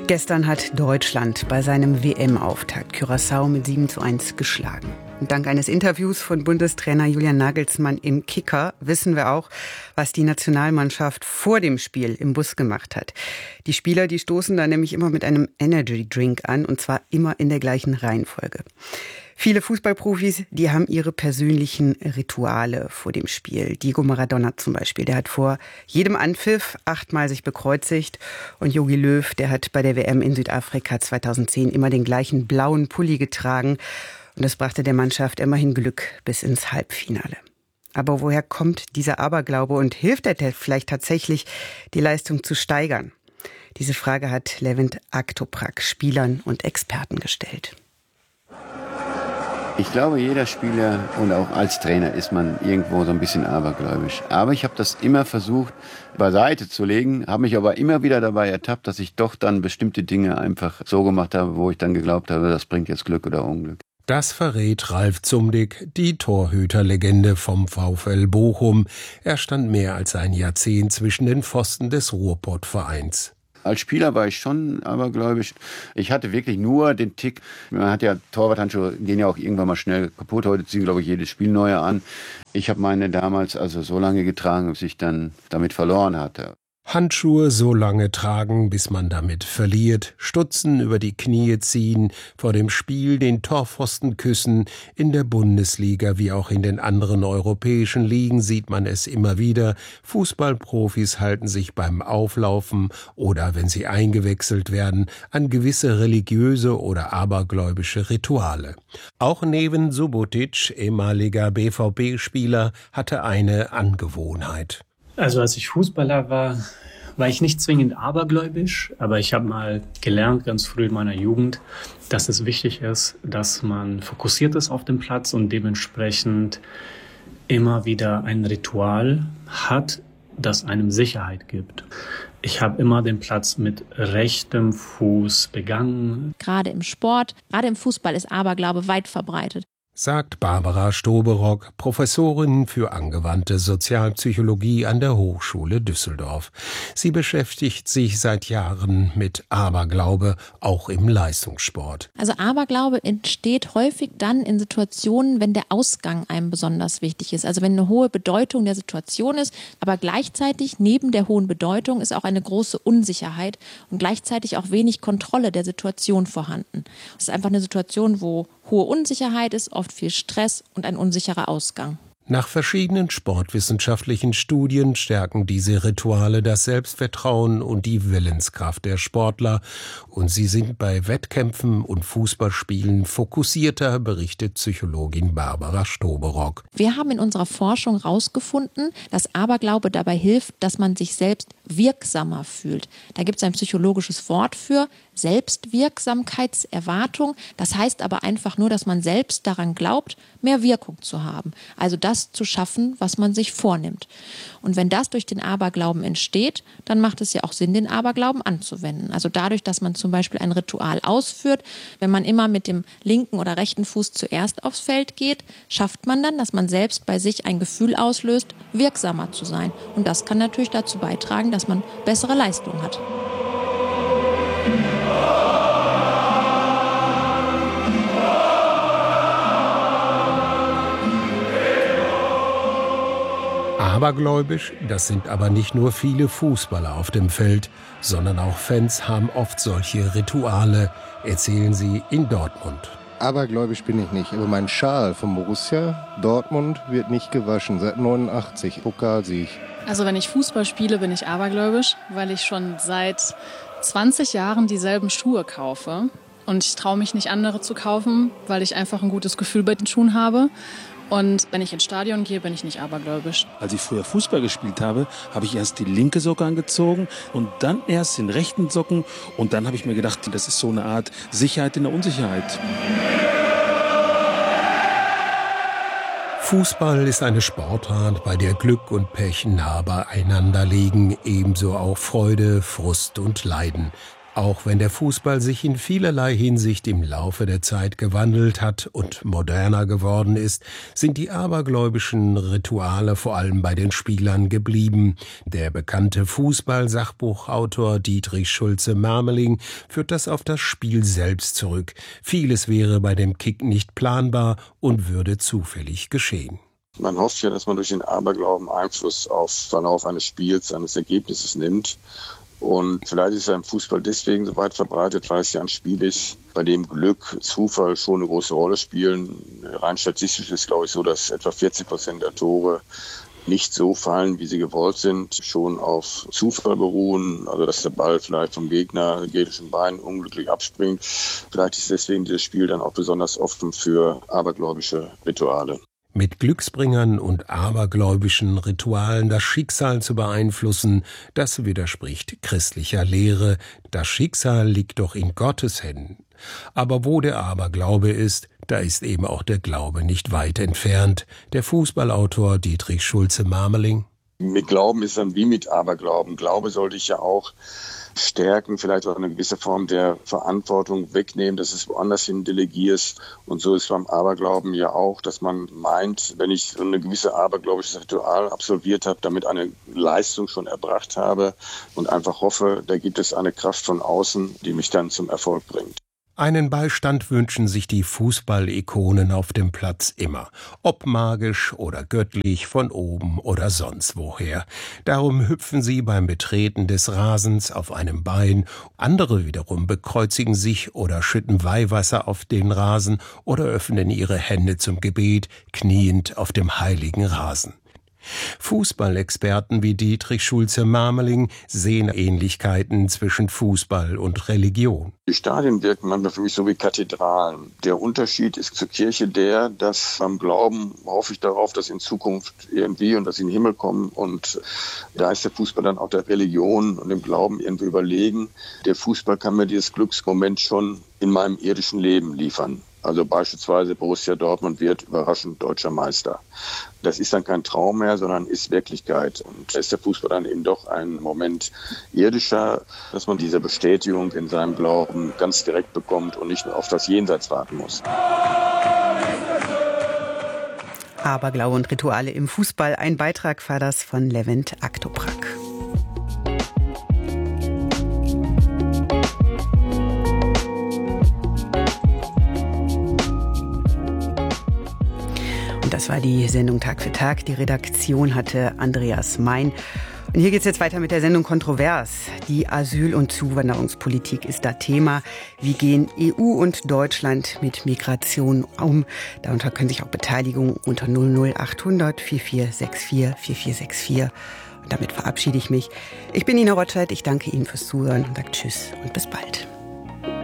Gestern hat Deutschland bei seinem WM-Auftakt Curaçao mit 7:1 geschlagen. Und dank eines Interviews von Bundestrainer Julian Nagelsmann im Kicker wissen wir auch, was die Nationalmannschaft vor dem Spiel im Bus gemacht hat. Die Spieler, die stoßen da nämlich immer mit einem Energy Drink an, und zwar immer in der gleichen Reihenfolge. Viele Fußballprofis, die haben ihre persönlichen Rituale vor dem Spiel. Diego Maradona zum Beispiel, der hat vor jedem Anpfiff 8-mal sich bekreuzigt. Und Jogi Löw, der hat bei der WM in Südafrika 2010 immer den gleichen blauen Pulli getragen. Und das brachte der Mannschaft immerhin Glück bis ins Halbfinale. Aber woher kommt dieser Aberglaube und hilft er vielleicht tatsächlich, die Leistung zu steigern? Diese Frage hat Levent Aktoprak Spielern und Experten gestellt. Ich glaube, jeder Spieler und auch als Trainer ist man irgendwo so ein bisschen abergläubisch. Aber ich habe das immer versucht beiseite zu legen, habe mich aber immer wieder dabei ertappt, dass ich doch dann bestimmte Dinge einfach so gemacht habe, wo ich dann geglaubt habe, das bringt jetzt Glück oder Unglück. Das verrät Ralf Zumdick, die Torhüterlegende vom VfL Bochum. Er stand mehr als ein Jahrzehnt zwischen den Pfosten des Ruhrpott-Vereins. Als Spieler war ich schon abergläubisch. Ich hatte wirklich nur den Tick. Man hat ja, Torwarthandschuhe gehen ja auch irgendwann mal schnell kaputt. Heute ziehen, glaube ich, jedes Spiel neue an. Ich habe meine damals also so lange getragen, bis ich dann damit verloren hatte. Handschuhe so lange tragen, bis man damit verliert, Stutzen über die Knie ziehen, vor dem Spiel den Torpfosten küssen. In der Bundesliga wie auch in den anderen europäischen Ligen sieht man es immer wieder. Fußballprofis halten sich beim Auflaufen oder wenn sie eingewechselt werden an gewisse religiöse oder abergläubische Rituale. Auch Neven Subotic, ehemaliger BVB-Spieler, hatte eine Angewohnheit. Also als ich Fußballer war ich nicht zwingend abergläubisch, aber ich habe mal gelernt, ganz früh in meiner Jugend, dass es wichtig ist, dass man fokussiert ist auf dem Platz und dementsprechend immer wieder ein Ritual hat, das einem Sicherheit gibt. Ich habe immer den Platz mit rechtem Fuß begangen. Gerade im Sport, gerade im Fußball ist Aberglaube weit verbreitet, sagt Barbara Stoberock, Professorin für angewandte Sozialpsychologie an der Hochschule Düsseldorf. Sie beschäftigt sich seit Jahren mit Aberglaube, auch im Leistungssport. Also Aberglaube entsteht häufig dann in Situationen, wenn der Ausgang einem besonders wichtig ist. Also wenn eine hohe Bedeutung der Situation ist, aber gleichzeitig neben der hohen Bedeutung ist auch eine große Unsicherheit und gleichzeitig auch wenig Kontrolle der Situation vorhanden. Es ist einfach eine Situation, wo hohe Unsicherheit ist, oft viel Stress und ein unsicherer Ausgang. Nach verschiedenen sportwissenschaftlichen Studien stärken diese Rituale das Selbstvertrauen und die Willenskraft der Sportler. Und sie sind bei Wettkämpfen und Fußballspielen fokussierter, berichtet Psychologin Barbara Stoberock. Wir haben in unserer Forschung herausgefunden, dass Aberglaube dabei hilft, dass man sich selbst wirksamer fühlt. Da gibt es ein psychologisches Wort für: Selbstwirksamkeitserwartung. Das heißt aber einfach nur, dass man selbst daran glaubt, mehr Wirkung zu haben. Also das zu schaffen, was man sich vornimmt. Und wenn das durch den Aberglauben entsteht, dann macht es ja auch Sinn, den Aberglauben anzuwenden. Also dadurch, dass man zum Beispiel ein Ritual ausführt, wenn man immer mit dem linken oder rechten Fuß zuerst aufs Feld geht, schafft man dann, dass man selbst bei sich ein Gefühl auslöst, wirksamer zu sein. Und das kann natürlich dazu beitragen, dass man bessere Leistung hat. Abergläubisch, das sind aber nicht nur viele Fußballer auf dem Feld, sondern auch Fans haben oft solche Rituale, erzählen sie in Dortmund. Abergläubisch bin ich nicht, aber mein Schal vom Borussia Dortmund wird nicht gewaschen, seit 89, Pokalsieg. Also wenn ich Fußball spiele, bin ich abergläubisch, weil ich schon seit 20 Jahren dieselben Schuhe kaufe. Und ich traue mich nicht, andere zu kaufen, weil ich einfach ein gutes Gefühl bei den Schuhen habe. Und wenn ich ins Stadion gehe, bin ich nicht abergläubisch. Als ich früher Fußball gespielt habe, habe ich erst die linke Socke angezogen und dann erst den rechten Socken. Und dann habe ich mir gedacht, das ist so eine Art Sicherheit in der Unsicherheit. Fußball ist eine Sportart, bei der Glück und Pech nah beieinander liegen, ebenso auch Freude, Frust und Leiden. Auch wenn der Fußball sich in vielerlei Hinsicht im Laufe der Zeit gewandelt hat und moderner geworden ist, sind die abergläubischen Rituale vor allem bei den Spielern geblieben. Der bekannte Fußball-Sachbuchautor Dietrich Schulze-Marmeling führt das auf das Spiel selbst zurück. Vieles wäre bei dem Kick nicht planbar und würde zufällig geschehen. Man hofft ja, dass man durch den Aberglauben Einfluss auf den Verlauf eines Spiels, eines Ergebnisses nimmt. Und vielleicht ist er im Fußball deswegen so weit verbreitet, weil es ja ein Spiel ist, bei dem Glück, Zufall schon eine große Rolle spielen. Rein statistisch ist, glaube ich, so, dass etwa 40% der Tore nicht so fallen, wie sie gewollt sind, schon auf Zufall beruhen. Also dass der Ball vielleicht vom Gegner, gegnerischen Bein unglücklich abspringt. Vielleicht ist deswegen dieses Spiel dann auch besonders offen für abergläubische Rituale. Mit Glücksbringern und abergläubischen Ritualen das Schicksal zu beeinflussen, das widerspricht christlicher Lehre. Das Schicksal liegt doch in Gottes Händen. Aber wo der Aberglaube ist, da ist eben auch der Glaube nicht weit entfernt. Der Fußballautor Dietrich Schulze-Marmeling. Mit Glauben ist dann wie mit Aberglauben. Glaube sollte ich ja auch stärken, vielleicht auch eine gewisse Form der Verantwortung wegnehmen, dass es woanders hin delegierst. Und so ist beim Aberglauben ja auch, dass man meint, wenn ich so eine gewisse abergläubisches Ritual absolviert habe, damit eine Leistung schon erbracht habe und einfach hoffe, da gibt es eine Kraft von außen, die mich dann zum Erfolg bringt. Einen Beistand wünschen sich die Fußball-Ikonen auf dem Platz immer, ob magisch oder göttlich, von oben oder sonst woher. Darum hüpfen sie beim Betreten des Rasens auf einem Bein, andere wiederum bekreuzigen sich oder schütten Weihwasser auf den Rasen oder öffnen ihre Hände zum Gebet, kniend auf dem heiligen Rasen. Fußballexperten wie Dietrich Schulze-Marmeling sehen Ähnlichkeiten zwischen Fußball und Religion. Die Stadien wirken manchmal für mich so wie Kathedralen. Der Unterschied ist zur Kirche der, dass beim Glauben hoffe ich darauf, dass in Zukunft irgendwie und dass sie in den Himmel kommen. Und da ist der Fußball dann auch der Religion und dem Glauben irgendwie überlegen. Der Fußball kann mir dieses Glücksmoment schon in meinem irdischen Leben liefern. Also beispielsweise Borussia Dortmund wird überraschend deutscher Meister. Das ist dann kein Traum mehr, sondern ist Wirklichkeit. Und da ist der Fußball dann eben doch ein Moment irdischer, dass man diese Bestätigung in seinem Glauben ganz direkt bekommt und nicht nur auf das Jenseits warten muss. Aberglaube und Rituale im Fußball. Ein Beitrag war das von Levent Aktoprak. Das war die Sendung Tag für Tag. Die Redaktion hatte Andreas Mein. Und hier geht es jetzt weiter mit der Sendung Kontrovers. Die Asyl- und Zuwanderungspolitik ist da Thema. Wie gehen EU und Deutschland mit Migration um? Darunter können sich auch Beteiligungen unter 00800 4464 4464. Und damit verabschiede ich mich. Ich bin Nina Rotscheid. Ich danke Ihnen fürs Zuhören und sage Tschüss und bis bald.